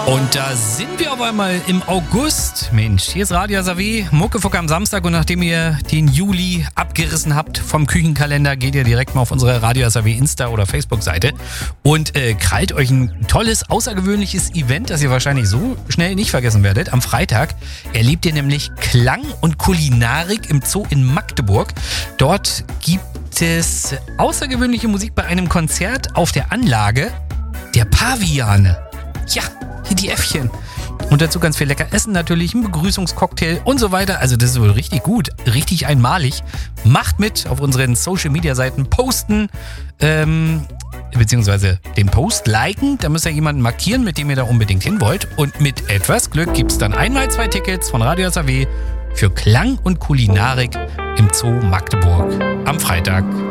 Und da sind wir auf einmal im August. Mensch, hier ist Radio SAW, Muckefuck am Samstag. Und nachdem ihr den Juli abgerissen habt vom Küchenkalender, geht ihr direkt mal auf unsere Radio SAW Insta- oder Facebook-Seite und krallt euch ein tolles, außergewöhnliches Event, das ihr wahrscheinlich so schnell nicht vergessen werdet. Am Freitag erlebt ihr nämlich Klang und Kulinarik im Zoo in Magdeburg. Dort gibt es außergewöhnliche Musik bei einem Konzert auf der Anlage der Paviane. Ja, hier die Äffchen. Und dazu ganz viel lecker Essen natürlich, ein Begrüßungscocktail und so weiter. Also das ist wohl richtig gut, richtig einmalig. Macht mit auf unseren Social-Media-Seiten, posten, beziehungsweise den Post liken. Da müsst ihr jemanden markieren, mit dem ihr da unbedingt hin wollt. Und mit etwas Glück gibt es dann einmal 2 Tickets von Radio SAW für Klang und Kulinarik im Zoo Magdeburg am Freitag.